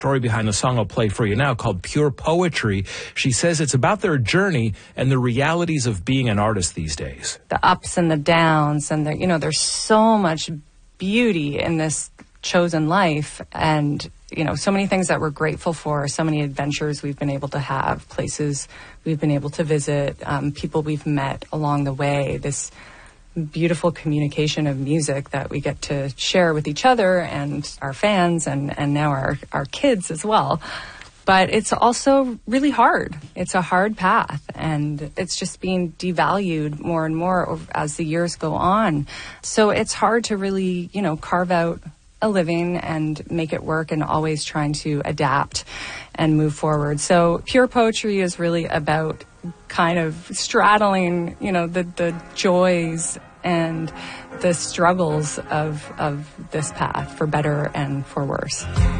Story behind the song I'll play for you now called Pure Poetry. She says it's about their journey and the realities of being an artist these days. The ups and the downs, and there's so much beauty in this chosen life, and so many things that we're grateful for, so many adventures we've been able to have, places we've been able to visit, people we've met along the way, this beautiful communication of music that we get to share with each other and our fans and now our kids as well. But it's also really hard. It's a hard path, and it's just being devalued more and more as the years go on. So it's hard to really, carve out a living and make it work, and always trying to adapt and move forward. So Pure Poetry is really about kind of straddling, the joys and the struggles of this path, for better and for worse.